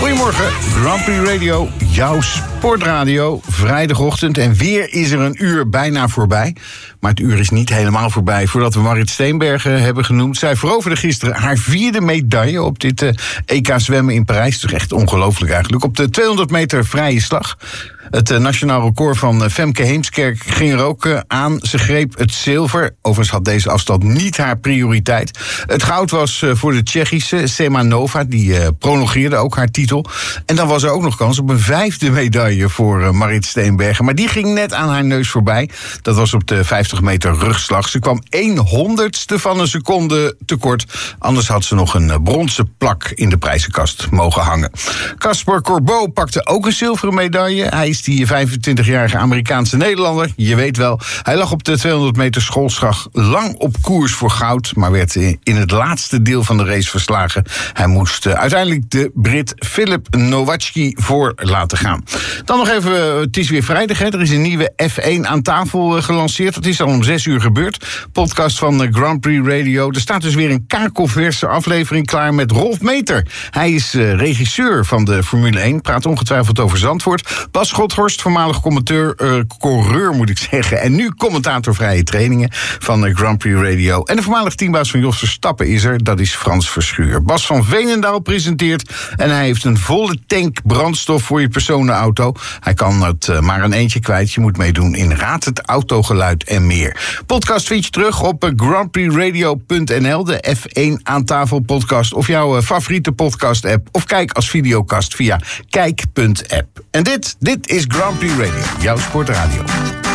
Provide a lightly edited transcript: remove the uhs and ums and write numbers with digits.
Goedemorgen, Grand Prix Radio, jouw sportradio, vrijdagochtend. En weer is er een uur bijna voorbij. Maar het uur is niet helemaal voorbij voordat we Marit Steenbergen hebben genoemd. Zij veroverde gisteren haar 4e medaille op dit EK zwemmen in Parijs. Toch echt ongelooflijk eigenlijk. Op de 200 meter vrije slag. Het nationaal record van Femke Heemskerk ging er ook aan. Ze greep het zilver. Overigens had deze afstand niet haar prioriteit. Het goud was voor de Tsjechische Semanova. Die prolongeerde ook haar titel. En dan was er ook nog kans op een 5e medaille voor Marit Steenbergen. Maar die ging net aan haar neus voorbij. Dat was op de 50 meter rugslag. Ze kwam 1/100ste van een seconde tekort. Anders had ze nog een bronzen plak in de prijzenkast mogen hangen. Caspar Corbeau pakte ook een zilveren medaille. Hij is die 25-jarige Amerikaanse Nederlander. Je weet wel, hij lag op de 200 meter schoolslag lang op koers voor goud, maar werd in het laatste deel van de race verslagen. Hij moest uiteindelijk de Brit Filip Nowacki voor laten gaan. Dan nog even, het is weer vrijdag, hè. Er is een nieuwe F1 aan tafel gelanceerd. Dat is al om 6 uur gebeurd. Podcast van Grand Prix Radio. Er staat dus weer een kakelverse aflevering klaar met Rolf Meter. Hij is regisseur van de Formule 1. Praat ongetwijfeld over Zandvoort. Bas Schothorst, voormalig coureur moet ik zeggen. En nu commentator vrije trainingen van Grand Prix Radio. En de voormalig teambaas van Jos Verstappen is er. Dat is Frans Verschuur. Bas van Veenendaal presenteert. En hij heeft een volle tank brandstof voor je personenauto. Hij kan het maar een eentje kwijt. Je moet meedoen in Raad het Autogeluid en meer. Podcast vind je terug op grandprixradio.nl. De F1 aan tafel podcast. Of jouw favoriete podcast app. Of kijk als videocast via kijk.app. En dit is Grand Prix Radio, jouw sportradio.